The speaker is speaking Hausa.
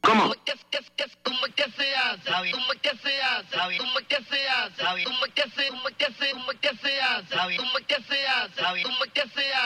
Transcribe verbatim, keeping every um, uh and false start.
¿Cómo? ¿Cómo que, que, que, cómo que se hace? ¿Cómo que se hace? ¿Cómo que se hace? ¿Cómo que se, cómo que se, cómo que se hace? ¿Cómo que se hace? ¿Cómo que se hace?